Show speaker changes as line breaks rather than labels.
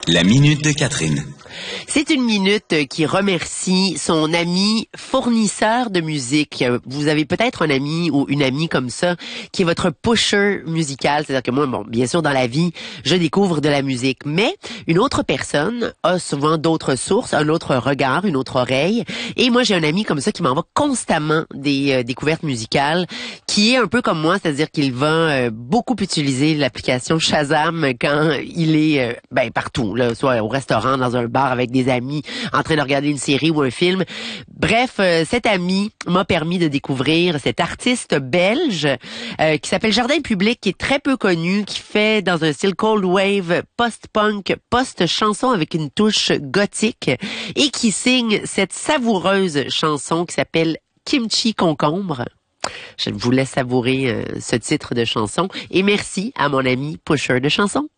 La minute de Catherine.
C'est une minute qui remercie son ami fournisseur de musique. Vous avez peut-être un ami ou une amie comme ça qui est votre pusher musical. C'est-à-dire que moi, bon, bien sûr, dans la vie, je découvre de la musique. Mais une autre personne a souvent d'autres sources, un autre regard, une autre oreille. Et moi, j'ai un ami comme ça qui m'envoie constamment des découvertes musicales, qui est un peu comme moi, c'est-à-dire qu'il va beaucoup utiliser l'application Shazam quand il est partout, là, soit au restaurant, dans un bar avec des amis, en train de regarder une série ou un film. Bref, cet ami m'a permis de découvrir cet artiste belge qui s'appelle Jardin Public, qui est très peu connu, qui fait dans un style cold wave, post-punk, post-chanson avec une touche gothique et qui signe cette savoureuse chanson qui s'appelle Kimchi Concombre. Je vous laisse savourer ce titre de chanson et merci à mon ami pusher de chansons.